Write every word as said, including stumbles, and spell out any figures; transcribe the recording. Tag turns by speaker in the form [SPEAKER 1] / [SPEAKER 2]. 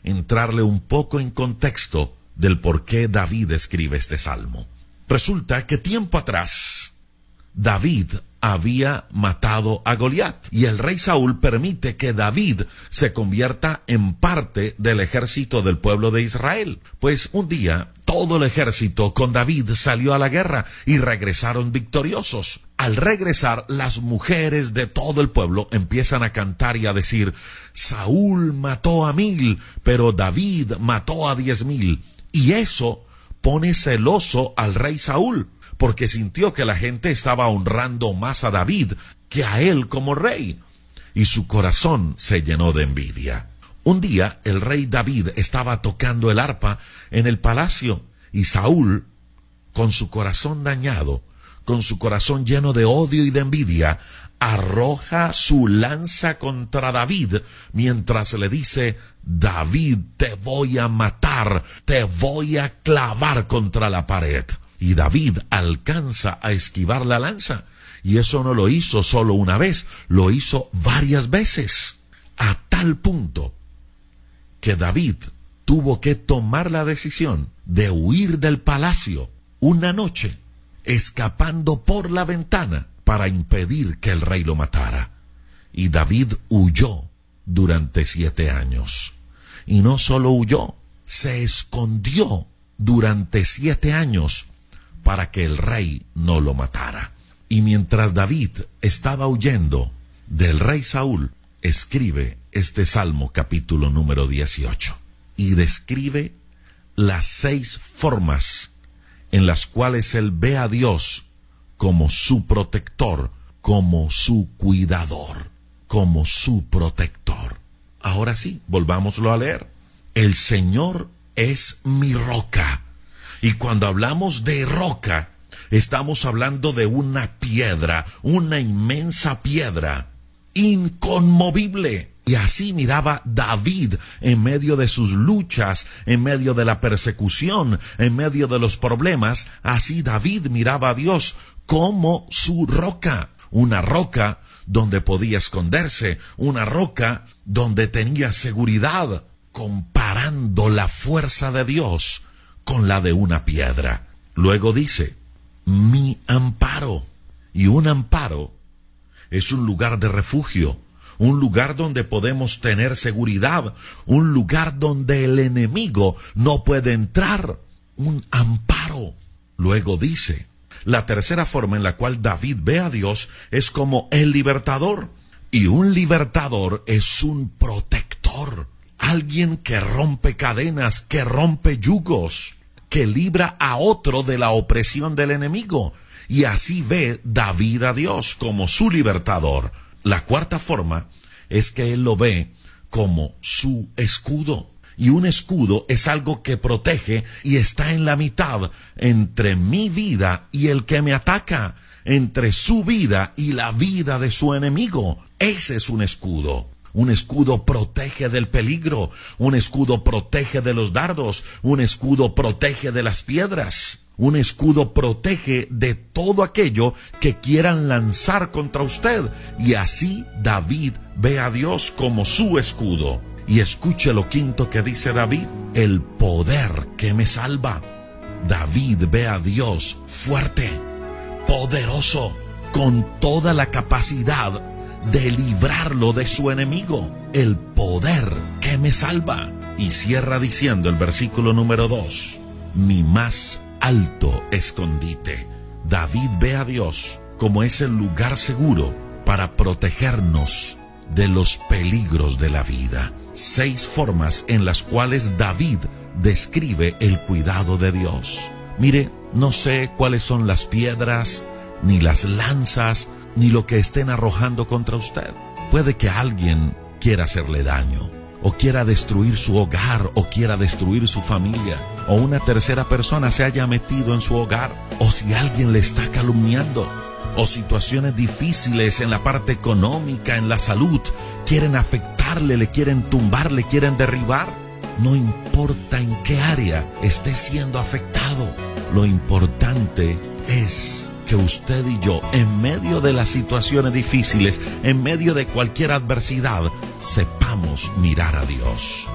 [SPEAKER 1] entrarle un poco en contexto del por qué David escribe este salmo. Resulta que tiempo atrás, David había matado a Goliat, y el rey Saúl permite que David se convierta en parte del ejército del pueblo de Israel. Pues un día, todo el ejército con David salió a la guerra y regresaron victoriosos. Al regresar, las mujeres de todo el pueblo empiezan a cantar y a decir: Saúl mató a mil, pero David mató a diez mil. Y eso pone celoso al rey Saúl, porque sintió que la gente estaba honrando más a David que a él como rey, y su corazón se llenó de envidia. Un día el rey David estaba tocando el arpa en el palacio, y Saúl, con su corazón dañado, con su corazón lleno de odio y de envidia, arroja su lanza contra David, mientras le dice: David, te voy a matar, te voy a clavar contra la pared. Y David alcanza a esquivar la lanza, y eso no lo hizo solo una vez, lo hizo varias veces, a tal punto que David tuvo que tomar la decisión de huir del palacio una noche, escapando por la ventana para impedir que el rey lo matara. Y David huyó durante siete años. Y no solo huyó, se escondió durante siete años para que el rey no lo matara. Y mientras David estaba huyendo del rey Saúl, escribe este Salmo capítulo número dieciocho. Y describe las seis formas en las cuales él ve a Dios como su protector, como su cuidador, como su protector. Ahora sí, volvámoslo a leer. El Señor es mi roca. Y cuando hablamos de roca, estamos hablando de una piedra, una inmensa piedra, inconmovible. Y así miraba David en medio de sus luchas, en medio de la persecución, en medio de los problemas. Así David miraba a Dios como su roca, una roca donde podía esconderse, una roca donde tenía seguridad, comparando la fuerza de Dios con la de una piedra. Luego dice, mi amparo. Y un amparo es un lugar de refugio, un lugar donde podemos tener seguridad, un lugar donde el enemigo no puede entrar, un amparo. Luego dice, la tercera forma en la cual David ve a Dios es como el libertador. Y un libertador es un protector, alguien que rompe cadenas, que rompe yugos, que libra a otro de la opresión del enemigo. Y así ve David a Dios como su libertador. La cuarta forma es que él lo ve como su escudo. Y un escudo es algo que protege y está en la mitad entre mi vida y el que me ataca, entre su vida y la vida de su enemigo. Ese es un escudo. Un escudo protege del peligro, un escudo protege de los dardos, un escudo protege de las piedras. Un escudo protege de todo aquello que quieran lanzar contra usted. Y así David ve a Dios como su escudo. Y escuche lo quinto que dice David, el poder que me salva. David ve a Dios fuerte, poderoso, con toda la capacidad de librarlo de su enemigo. El poder que me salva. Y cierra diciendo el versículo número dos, mi más alto escondite. David ve a Dios como ese lugar seguro para protegernos de los peligros de la vida. Seis formas en las cuales David describe el cuidado de Dios. Mire, no sé cuáles son las piedras, ni las lanzas, ni lo que estén arrojando contra usted. Puede que alguien quiera hacerle daño, o quiera destruir su hogar, o quiera destruir su familia, o una tercera persona se haya metido en su hogar, o si alguien le está calumniando, o situaciones difíciles en la parte económica, en la salud, quieren afectarle, le quieren tumbar, le quieren derribar. No importa en qué área esté siendo afectado, lo importante es que usted y yo, en medio de las situaciones difíciles, en medio de cualquier adversidad, sepamos mirar a Dios.